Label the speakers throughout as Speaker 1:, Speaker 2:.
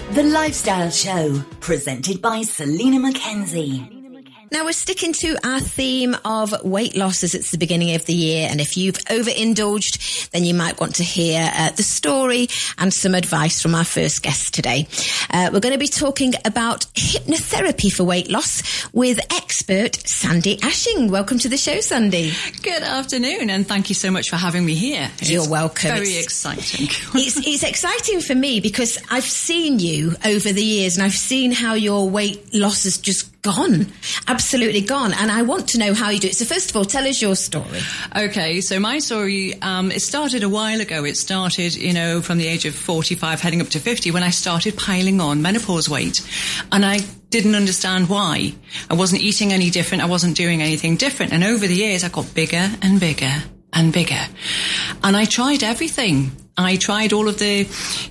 Speaker 1: The Lifestyle Show, presented by Selena Mackenzie.
Speaker 2: Now we're sticking to our theme of weight loss as it's the beginning of the year, and if you've overindulged, then you might want to hear the story and some advice from our first guest today. We're going to be talking about hypnotherapy for weight loss with expert Sandy Ashing. Welcome to the show, Sandy.
Speaker 3: Good afternoon, and thank you so much for having me here.
Speaker 2: You're welcome.
Speaker 3: Very exciting.
Speaker 2: It's exciting for me because I've seen you over the years, and I've seen how your weight loss has just gone, absolutely gone, and I want to know how you do it. So first of all, tell us your story.
Speaker 3: Okay, so my story, it started a while ago. It started, from the age of 45 heading up to 50 when I started piling on menopause weight, and I didn't understand why. I wasn't eating any different. I wasn't doing anything different, and over the years I got bigger and bigger and bigger, and I tried everything. I tried all of the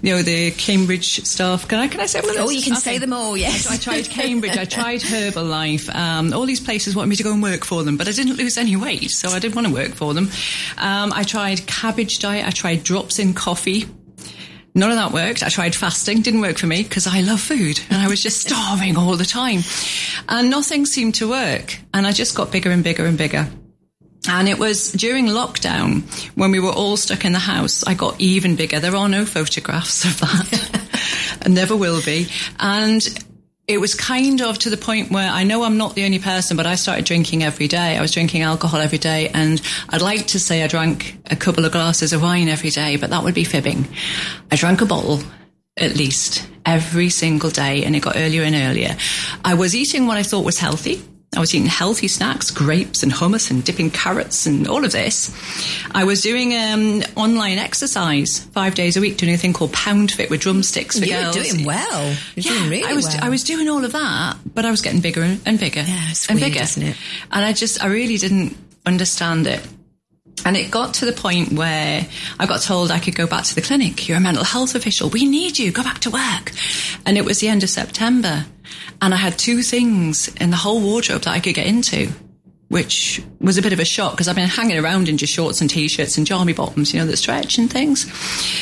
Speaker 3: Cambridge stuff. Can I say all of this?
Speaker 2: Oh, you can say them all, yes.
Speaker 3: I tried Cambridge, I tried Herbalife. All these places wanted me to go and work for them, but I didn't lose any weight, so I didn't want to work for them. I tried cabbage diet, I tried drops in coffee. None of that worked. I tried fasting, didn't work for me because I love food and I was just starving all the time. And nothing seemed to work. And I just got bigger and bigger and bigger. And it was during lockdown when we were all stuck in the house, I got even bigger. There are no photographs of that. And never will be. And it was kind of to the point where I know I'm not the only person, but I started drinking every day. I was drinking alcohol every day. And I'd like to say I drank a couple of glasses of wine every day, but that would be fibbing. I drank a bottle at least every single day, and it got earlier and earlier. I was eating what I thought was healthy. I was eating healthy snacks, grapes and hummus and dipping carrots and all of this. I was doing online exercise 5 days a week, doing a thing called Pound Fit with drumsticks for girls.
Speaker 2: You were doing well. Doing really well.
Speaker 3: I was doing all of that, but I was getting bigger and bigger.
Speaker 2: Yeah, it's
Speaker 3: and
Speaker 2: weird,
Speaker 3: bigger.
Speaker 2: Isn't it?
Speaker 3: And I really didn't understand it. And it got to the point where I got told I could go back to the clinic. You're a mental health official. We need you. Go back to work. And it was the end of September. And I had two things in the whole wardrobe that I could get into, which was a bit of a shock because I've been hanging around in just shorts and T-shirts and jammy bottoms, that stretch and things.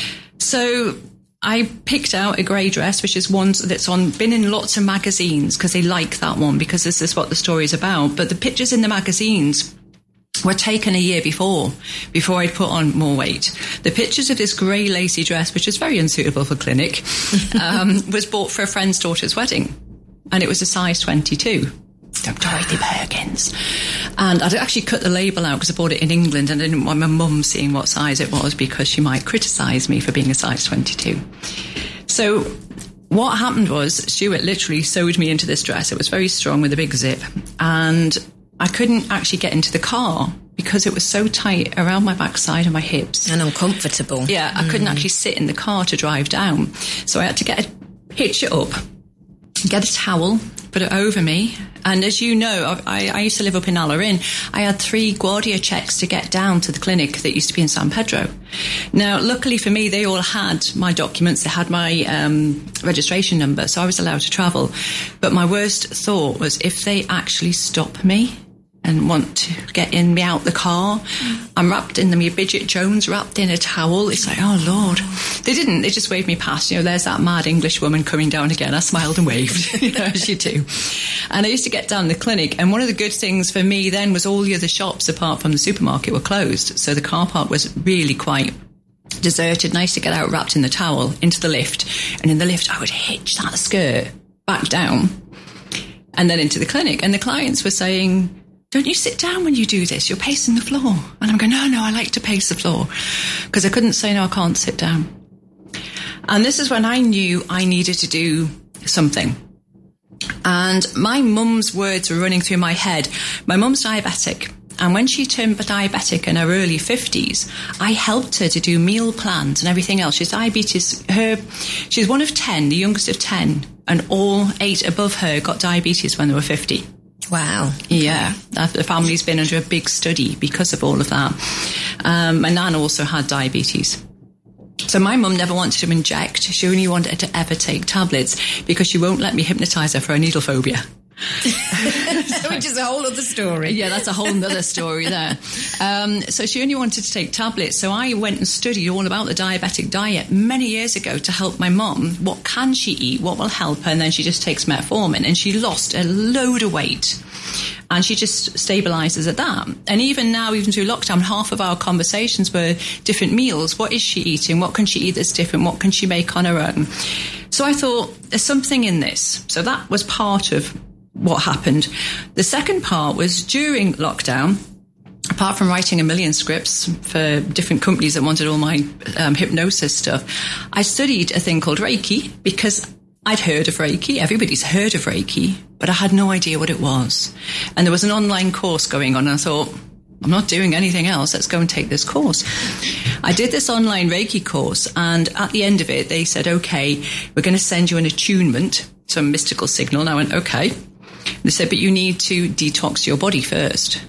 Speaker 3: So I picked out a grey dress, which is one that's been in lots of magazines because they like that one because this is what the story is about. But the pictures in the magazines were taken a year before I'd put on more weight. The pictures of this grey lacy dress, which is very unsuitable for clinic, was bought for a friend's daughter's wedding. And it was a size 22. Dorothy Perkins. And I'd actually cut the label out because I bought it in England and I didn't want my mum seeing what size it was because she might criticise me for being a size 22. So what happened was Stuart literally sewed me into this dress. It was very strong with a big zip. And I couldn't actually get into the car because it was so tight around my backside and my hips.
Speaker 2: And uncomfortable.
Speaker 3: Yeah, I couldn't actually sit in the car to drive down. So I had to hitch it up, get a towel, put it over me. And as you know, I used to live up in Alarin. I had 3 Guardia checks to get down to the clinic that used to be in San Pedro. Now, luckily for me, they all had my documents. They had my registration number, so I was allowed to travel. But my worst thought was if they actually stop me and want to get me out the car, I'm wrapped in me Bridget Jones wrapped in a towel. It's like, oh Lord. They didn't. They just waved me past. There's that mad English woman coming down again. I smiled and waved, as you do. And I used to get down the clinic. And one of the good things for me then was all the other shops apart from the supermarket were closed. So the car park was really quite deserted. And I used to get out wrapped in the towel into the lift. And in the lift, I would hitch that skirt back down and then into the clinic. And the clients were saying, don't you sit down when you do this? You're pacing the floor. And I'm going, no, I like to pace the floor. Because I couldn't say, no, I can't sit down. And this is when I knew I needed to do something. And my mum's words were running through my head. My mum's diabetic. And when she turned diabetic in her early 50s, I helped her to do meal plans and everything else. She's diabetes. She's one of 10, the youngest of 10. And all 8 above her got diabetes when they were 50.
Speaker 2: Wow.
Speaker 3: Yeah, the family's been under a big study because of all of that. My nan also had diabetes. So my mum never wanted to inject. She only wanted to ever take tablets because she won't let me hypnotise her for her needle phobia.
Speaker 2: Which is a whole other story.
Speaker 3: Yeah, that's a whole other story there. So she only wanted to take tablets. So I went and studied all about the diabetic diet many years ago to help my mum. What can she eat? What will help her? And then she just takes metformin. And she lost a load of weight. And she just stabilises at that. And even now, even through lockdown, half of our conversations were different meals. What is she eating? What can she eat that's different? What can she make on her own? So I thought, there's something in this. So that was part of what happened. The second part was during lockdown. Apart from writing a million scripts for different companies that wanted all my hypnosis stuff, I studied a thing called Reiki because I'd heard of Reiki. Everybody's heard of Reiki, but I had no idea what it was. And there was an online course going on, and I thought, I'm not doing anything else. Let's go and take this course. I did this online Reiki course, and at the end of it, they said, okay, we're going to send you an attunement, some mystical signal. And I went, okay. They said, but you need to detox your body first.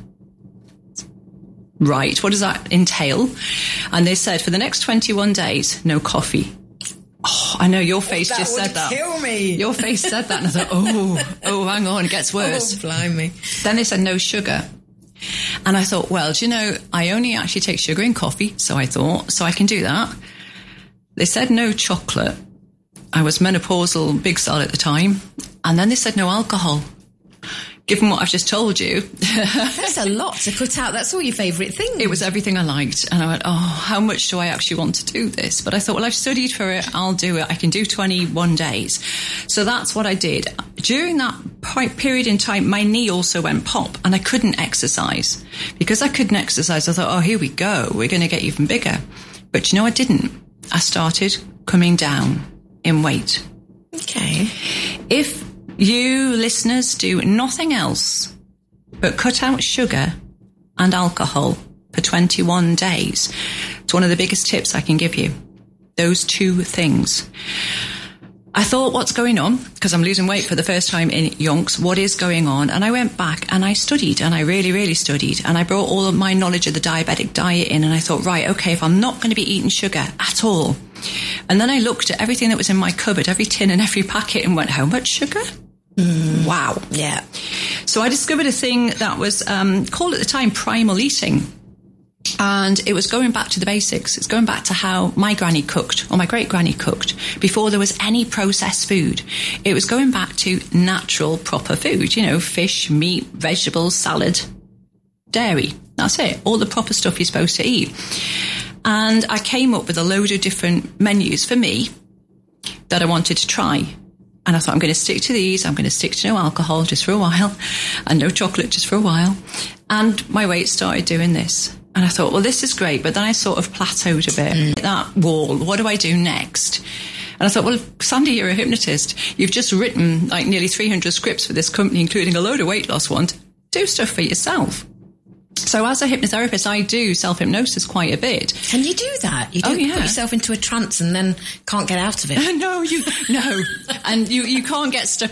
Speaker 3: Right. What does that entail? And they said, for the next 21 days, no coffee. Oh, I know your face just said that.
Speaker 2: That would kill me.
Speaker 3: Your face said that, and I thought, oh, hang on, it gets worse.
Speaker 2: Oh, blimey.
Speaker 3: Then they said no sugar. And I thought, well, do you know, I only actually take sugar in coffee, so I thought, so I can do that. They said no chocolate. I was menopausal, big cell at the time. And then they said no alcohol. Given what I've just told you.
Speaker 2: That's a lot to cut out. That's all your favourite things.
Speaker 3: It was everything I liked. And I went, oh, how much do I actually want to do this? But I thought, well, I've studied for it. I'll do it. I can do 21 days. So that's what I did. During that period in time, my knee also went pop and I couldn't exercise. Because I couldn't exercise, I thought, oh, here we go. We're going to get even bigger. But you know, I didn't. I started coming down in weight.
Speaker 2: Okay.
Speaker 3: If you listeners do nothing else but cut out sugar and alcohol for 21 days, it's one of the biggest tips I can give you. Those two things. I thought, what's going on? Because I'm losing weight for the first time in yonks. What is going on? And I went back and I studied, and I really, really studied. And I brought all of my knowledge of the diabetic diet in, and I thought, right, okay, if I'm not going to be eating sugar at all. And then I looked at everything that was in my cupboard, every tin and every packet, and went, how much sugar? Wow.
Speaker 2: Yeah.
Speaker 3: So I discovered a thing that was called at the time primal eating. And it was going back to the basics. It's going back to how my granny cooked, or my great granny cooked, before there was any processed food. It was going back to natural, proper food, you know, fish, meat, vegetables, salad, dairy. That's it. All the proper stuff you're supposed to eat. And I came up with a load of different menus for me that I wanted to try. And I thought, I'm going to stick to these. I'm going to stick to no alcohol just for a while and no chocolate just for a while. And my weight started doing this. And I thought, well, this is great. But then I sort of plateaued a bit. That wall, what do I do next? And I thought, well, Sandy, you're a hypnotist. You've just written like nearly 300 scripts for this company, including a load of weight loss ones. Do stuff for yourself. So as a hypnotherapist, I do self-hypnosis quite a bit.
Speaker 2: Can you do that? You don't put yourself into a trance and then can't get out of it?
Speaker 3: No. And you can't get stuck